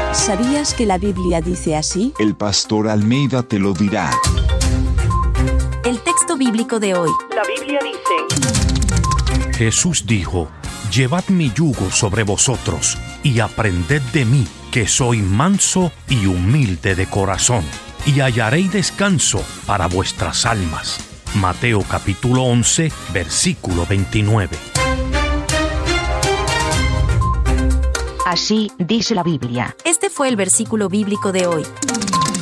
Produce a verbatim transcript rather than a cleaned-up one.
¿Sabías que la Biblia dice así? El pastor Almeida te lo dirá. El texto bíblico de hoy. La Biblia dice: Jesús dijo: Llevad mi yugo sobre vosotros y aprended de mí, que soy manso y humilde de corazón, y hallaréis descanso para vuestras almas. Mateo capítulo once, versículo veintinueve. Así dice la Biblia. Este fue el versículo bíblico de hoy.